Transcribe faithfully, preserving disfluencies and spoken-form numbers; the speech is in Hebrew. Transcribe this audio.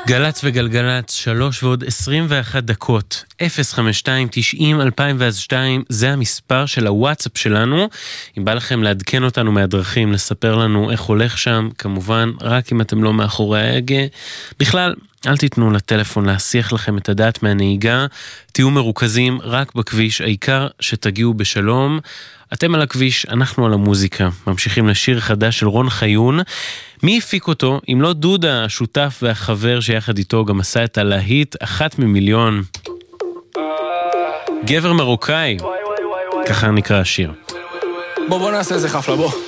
גלץ וגלגלץ, שלוש ועוד עשרים ואחת דקות, אפס חמש שתיים תשעים אלפיים ושתיים, זה המספר של הוואטסאפ שלנו. אם בא לכם לעדכן אותנו מהדרכים, לספר לנו איך הולך שם, כמובן, רק אם אתם לא מאחורי ההגה. בכלל, אל תיתנו לטלפון להסיח לכם את הדעת מהנהיגה, תהיו מרוכזים רק בכביש, העיקר שתגיעו בשלום. אתם על הכביש, אנחנו על המוזיקה. ממשיכים לשיר חדש של רון חיון. מי הפיק אותו? אם לא דודה, השותף והחבר שיחד איתו גם עשה את הלהיט, אחת ממיליון. גבר מרוקאי. ככה נקרא השיר. בוא בוא נעשה איזה חפלה, בוא.